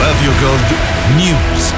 Radio Gold News.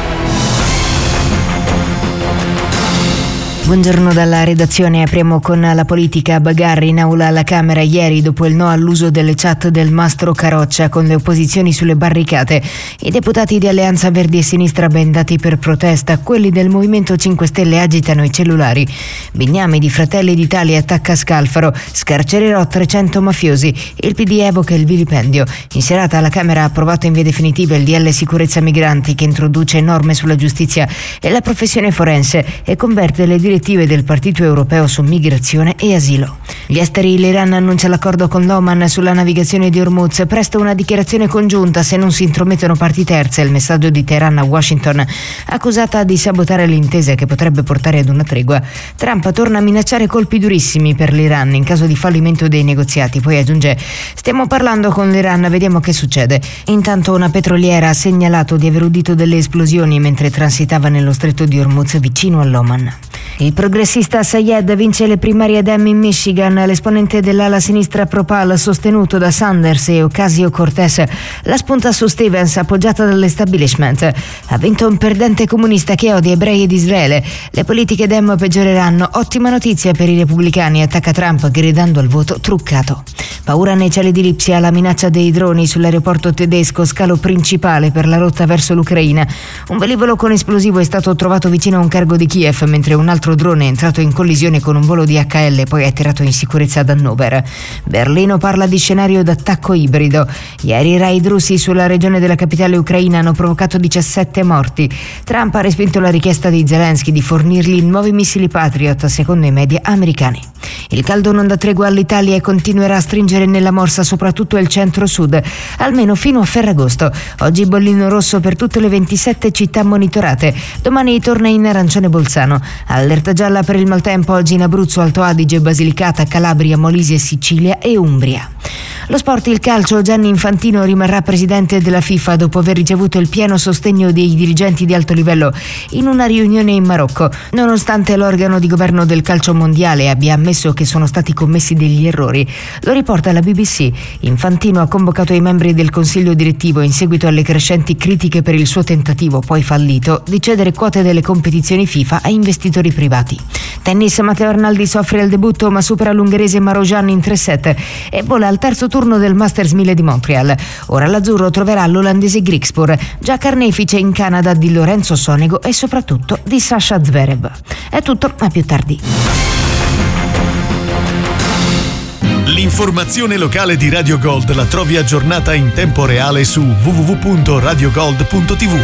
Buongiorno dalla redazione, apriamo con la politica. Bagarre in aula alla Camera ieri dopo il no all'uso delle chat del mastro Caroccia, con le opposizioni sulle barricate. I deputati di Alleanza Verdi e Sinistra bendati per protesta, quelli del Movimento 5 Stelle agitano i cellulari. Bignami di Fratelli d'Italia attacca Scalfaro, scarcererò 300 mafiosi. Il PD evoca il vilipendio. In serata la Camera ha approvato in via definitiva il DL Sicurezza Migranti, che introduce norme sulla giustizia e la professione forense e converte le direttive del Partito Europeo su migrazione e asilo. Gli esteri, l'Iran annuncia l'accordo con l'Oman sulla navigazione di Hormuz, presto una dichiarazione congiunta se non si intromettono parti terze, il messaggio di Teheran a Washington, accusata di sabotare l'intesa che potrebbe portare ad una tregua. Trump torna a minacciare colpi durissimi per l'Iran in caso di fallimento dei negoziati, poi aggiunge: stiamo parlando con l'Iran, vediamo che succede. Intanto una petroliera ha segnalato di aver udito delle esplosioni mentre transitava nello stretto di Hormuz vicino all'Oman. Il progressista Sayed vince le primarie Dem in Michigan. L'esponente dell'ala sinistra Pro-Pal, sostenuto da Sanders e Ocasio-Cortez, la spunta su Stevens, appoggiata dall'establishment. Ha vinto un perdente comunista che odia ebrei ed Israele. Le politiche Dem peggioreranno. Ottima notizia per i repubblicani, attacca Trump gridando al voto truccato. Paura nei cieli di Lipsia, la minaccia dei droni sull'aeroporto tedesco, scalo principale per la rotta verso l'Ucraina. Un velivolo con esplosivo è stato trovato vicino a un cargo di Kiev, mentre un altro drone è entrato in collisione con un volo DHL e poi è atterrato in sicurezza ad Hannover. Berlino parla di scenario d'attacco ibrido. Ieri i raid russi sulla regione della capitale ucraina hanno provocato 17 morti. Trump ha respinto la richiesta di Zelensky di fornirgli nuovi missili Patriot, secondo i media americani. Il caldo non dà tregua all'Italia e continuerà a stringere nella morsa soprattutto il centro-sud, almeno fino a Ferragosto. Oggi bollino rosso per tutte le 27 città monitorate. Domani torna in arancione Bolzano. Allerta gialla per il maltempo oggi in Abruzzo, Alto Adige, Basilicata, Calabria, Molise, Sicilia e Umbria. Lo sport, il calcio. Gianni Infantino rimarrà presidente della FIFA dopo aver ricevuto il pieno sostegno dei dirigenti di alto livello in una riunione in Marocco, nonostante l'organo di governo del calcio mondiale abbia ammesso che sono stati commessi degli errori. Lo riporta la BBC. Infantino ha convocato i membri del consiglio direttivo in seguito alle crescenti critiche per il suo tentativo, poi fallito, di cedere quote delle competizioni FIFA a investitori privati. Tennis, Matteo Arnaldi soffre al debutto ma supera l'ungherese Marojan in 3 set e vola al terzo turno del Masters 1000 di Montreal. Ora l'azzurro troverà l'olandese Griekspoor, già carnefice in Canada di Lorenzo Sonego e soprattutto di Sasha Zverev. È tutto, a più tardi. L'informazione locale di Radio Gold la trovi aggiornata in tempo reale su www.radiogold.tv.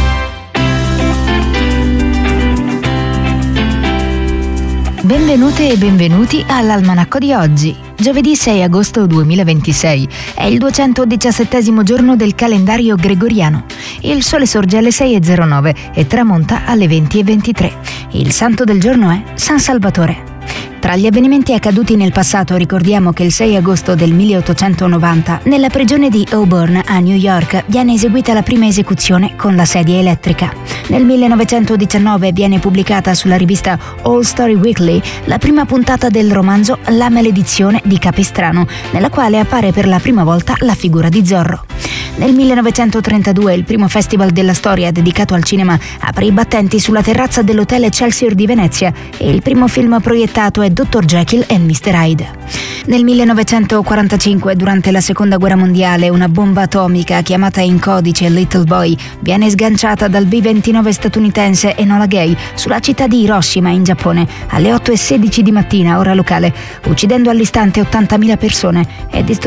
Benvenute e benvenuti all'Almanacco di oggi. Giovedì 6 agosto 2026 è il 217° giorno del calendario gregoriano. Il sole sorge alle 6:09 e tramonta alle 20:23. Il santo del giorno è San Salvatore. Tra gli avvenimenti accaduti nel passato ricordiamo che il 6 agosto del 1890 nella prigione di Auburn a New York viene eseguita la prima esecuzione con la sedia elettrica. Nel 1919 viene pubblicata sulla rivista All Story Weekly la prima puntata del romanzo La maledizione di Capistrano, nella quale appare per la prima volta la figura di Zorro. Nel 1932 il primo festival della storia dedicato al cinema apre i battenti sulla terrazza dell'hotel Excelsior di Venezia e il primo film proiettato è Dr. Jekyll e Mr. Hyde. Nel 1945, durante la Seconda Guerra Mondiale, una bomba atomica chiamata in codice Little Boy viene sganciata dal B-29 statunitense Enola Gay sulla città di Hiroshima in Giappone alle 8:16 di mattina, ora locale, uccidendo all'istante 80.000 persone e distruggendo